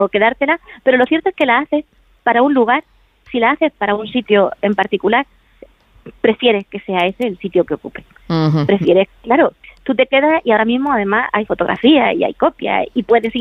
o quedártela, pero lo cierto es que la haces para un lugar. Si la haces para un sitio en particular, prefieres que sea ese el sitio que ocupe. Prefieres, claro, tú te quedas y ahora mismo además hay fotografías y hay copias y puedes